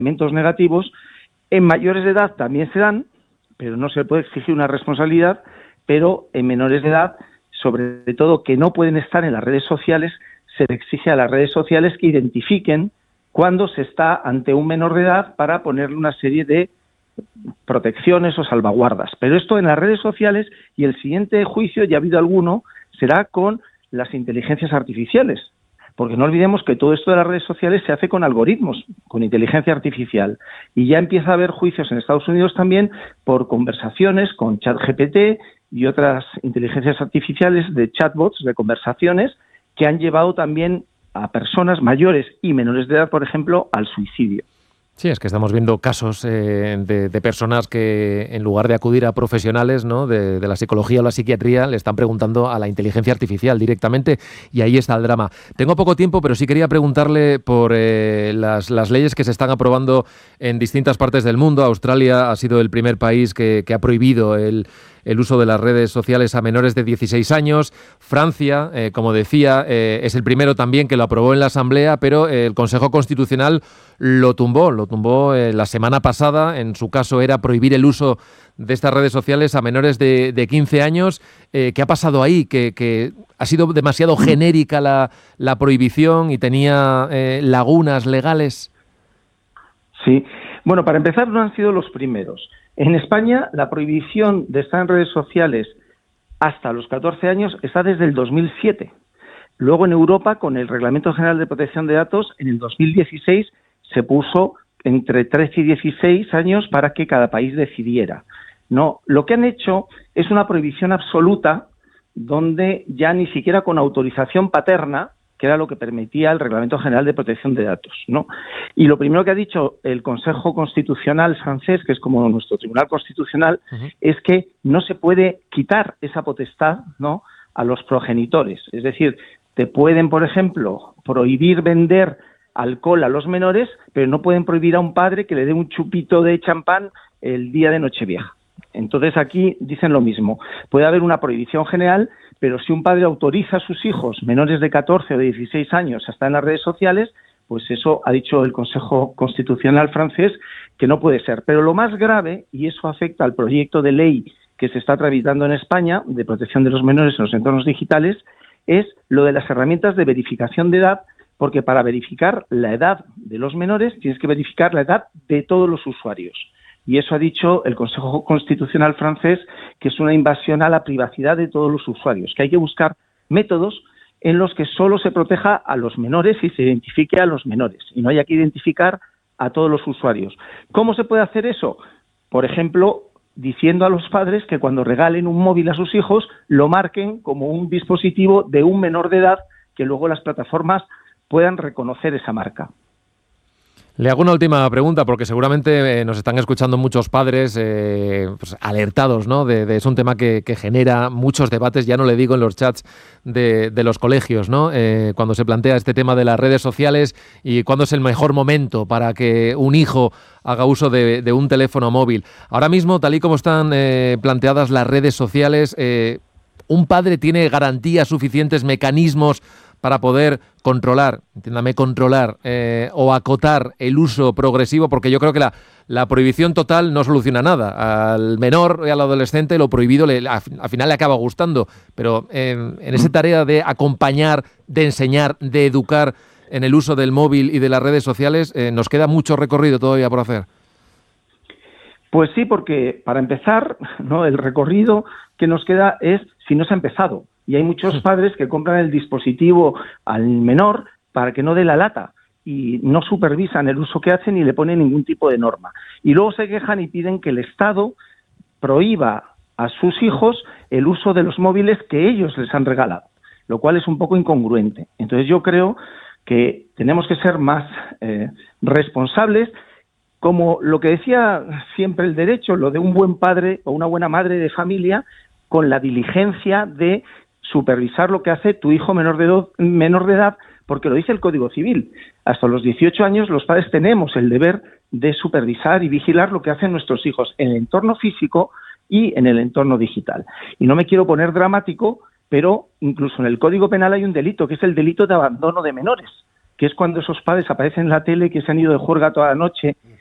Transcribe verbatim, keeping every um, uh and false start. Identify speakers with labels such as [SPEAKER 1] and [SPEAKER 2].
[SPEAKER 1] elementos negativos. En mayores de edad también se dan, pero no se puede exigir una responsabilidad, pero en menores de edad, sobre todo que no pueden estar en las redes sociales, se le exige a las redes sociales que identifiquen cuando se está ante un menor de edad para ponerle una serie de protecciones o salvaguardas. Pero esto en las redes sociales, y el siguiente juicio, ya ha habido alguno, será con las inteligencias artificiales. Porque no olvidemos que todo esto de las redes sociales se hace con algoritmos, con inteligencia artificial. Y ya empieza a haber juicios en Estados Unidos también por conversaciones con ChatGPT y otras inteligencias artificiales de chatbots, de conversaciones, que han llevado también a personas mayores y menores de edad, por ejemplo, al suicidio.
[SPEAKER 2] Sí, es que estamos viendo casos eh, de, de personas que en lugar de acudir a profesionales, ¿no?, de, de la psicología o la psiquiatría, le están preguntando a la inteligencia artificial directamente, y ahí está el drama. Tengo poco tiempo, pero sí quería preguntarle por eh, las, las leyes que se están aprobando en distintas partes del mundo. Australia ha sido el primer país que, que ha prohibido el, el uso de las redes sociales a menores de dieciséis años. Francia, eh, como decía, eh, es el primero también que lo aprobó en la Asamblea, pero eh, el Consejo Constitucional lo tumbó, lo tumbó eh, la semana pasada. En su caso era prohibir el uso de estas redes sociales a menores de, de quince años. Eh, ¿Qué ha pasado ahí? ¿Que, que ha sido demasiado genérica la, la prohibición y tenía eh, lagunas legales?
[SPEAKER 1] Sí. Bueno, para empezar, no han sido los primeros. En España, la prohibición de estar en redes sociales hasta los catorce años está desde el dos mil siete. Luego, en Europa, con el Reglamento General de Protección de Datos, en el dos mil dieciséis se puso entre trece y dieciséis años para que cada país decidiera. No, lo que han hecho es una prohibición absoluta, donde ya ni siquiera con autorización paterna, que era lo que permitía el Reglamento General de Protección de Datos, ¿no? Y lo primero que ha dicho el Consejo Constitucional francés, que es como nuestro Tribunal Constitucional, uh-huh. es que no se puede quitar esa potestad, ¿no?, a los progenitores. Es decir, te pueden, por ejemplo, prohibir vender alcohol a los menores, pero no pueden prohibir a un padre que le dé un chupito de champán el día de Nochevieja. Entonces aquí dicen lo mismo. Puede haber una prohibición general, pero si un padre autoriza a sus hijos menores de catorce o de dieciséis años a estar en las redes sociales, pues eso ha dicho el Consejo Constitucional francés que no puede ser. Pero lo más grave, y eso afecta al proyecto de ley que se está tramitando en España de protección de los menores en los entornos digitales, es lo de las herramientas de verificación de edad, porque para verificar la edad de los menores tienes que verificar la edad de todos los usuarios. Y eso ha dicho el Consejo Constitucional francés, que es una invasión a la privacidad de todos los usuarios, que hay que buscar métodos en los que solo se proteja a los menores y se identifique a los menores, y no haya que identificar a todos los usuarios. ¿Cómo se puede hacer eso? Por ejemplo, diciendo a los padres que cuando regalen un móvil a sus hijos, lo marquen como un dispositivo de un menor de edad, que luego las plataformas puedan reconocer esa marca.
[SPEAKER 2] Le hago una última pregunta, porque seguramente eh, nos están escuchando muchos padres eh, pues, alertados, ¿no? De, de, es un tema que, que genera muchos debates, ya no le digo en los chats de, de los colegios, ¿no? Eh, cuando se plantea este tema de las redes sociales y cuándo es el mejor momento para que un hijo haga uso de, de un teléfono móvil. Ahora mismo, tal y como están eh, planteadas las redes sociales, eh, ¿un padre tiene garantías suficientes, mecanismos para poder controlar, entiéndame, controlar eh, o acotar el uso progresivo? Porque yo creo que la, la prohibición total no soluciona nada. Al menor y al adolescente lo prohibido le, al final le acaba gustando, pero eh, en esa tarea de acompañar, de enseñar, de educar en el uso del móvil y de las redes sociales, eh, nos queda mucho recorrido todavía por hacer.
[SPEAKER 1] Pues sí, porque para empezar, ¿no?, el recorrido que nos queda es si no se ha empezado. Y hay muchos padres que compran el dispositivo al menor para que no dé la lata y no supervisan el uso que hacen ni le ponen ningún tipo de norma. Y luego se quejan y piden que el Estado prohíba a sus hijos el uso de los móviles que ellos les han regalado, lo cual es un poco incongruente. Entonces yo creo que tenemos que ser más eh, responsables, como lo que decía siempre el derecho, lo de un buen padre o una buena madre de familia, con la diligencia de supervisar lo que hace tu hijo menor de, do, menor de edad, porque lo dice el Código Civil. Hasta los dieciocho años los padres tenemos el deber de supervisar y vigilar lo que hacen nuestros hijos en el entorno físico y en el entorno digital. Y no me quiero poner dramático, pero incluso en el Código Penal hay un delito, que es el delito de abandono de menores, que es cuando esos padres aparecen en la tele que se han ido de juerga toda la noche